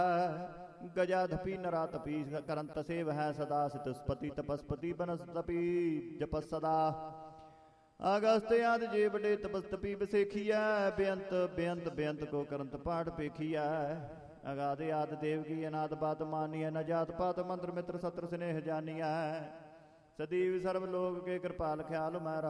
ਗਜਾਧਪੀ ਨਰਾਤਪੀ ਕਰੰਤ save ਹੈ ਸਦਾ ਸਿਤਸਪਤੀ ਤਪਸਪਤੀ ਬਨਸਪਤੀ ਜਪਸ ਸਦਾ ਅਗਸਤ ਆਦਿ ਜੇ ਵੱਡੇ ਤਪਸਤਪੀ ਵਿਸੇਖੀਐ ਬੇਅੰਤ ਬੇਅੰਤ ਬੇਅੰਤ ਕੋ ਕਰੰਤ ਪਾਠ ਪੇਖੀਐ ਅਗਾਧ ਆਦਿ ਦੇਵ ਕੀ ਅਨਾਦ ਬਾਤ ਮਾਨੀਐ ਨ ਜਾਤ ਪਾਤ ਮੰਤਰ ਮਿੱਤਰ ਸਤਰ ਸਨੇਹ ਜਾਨੀਐ ਸਦੀਵ ਸਰਬ ਲੋਕ ਕੇ ਕਿਰਪਾਲ ਖਿਆਲ ਮੈਂ